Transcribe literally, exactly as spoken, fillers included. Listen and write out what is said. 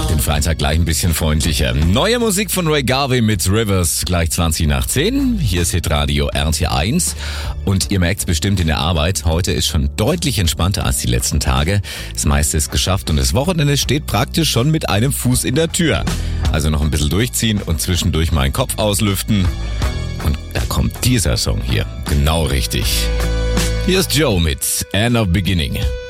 Macht den Freitag gleich ein bisschen freundlicher. Neue Musik von Ray Garvey mit Rivers, gleich zwanzig nach zehn. Hier ist Hitradio R T eins. Und ihr merkt es bestimmt in der Arbeit, heute ist schon deutlich entspannter als die letzten Tage. Das meiste ist geschafft und das Wochenende steht praktisch schon mit einem Fuß in der Tür. Also noch ein bisschen durchziehen und zwischendurch meinen Kopf auslüften. Und da kommt dieser Song hier, genau richtig. Hier ist Joe mit End of Beginning.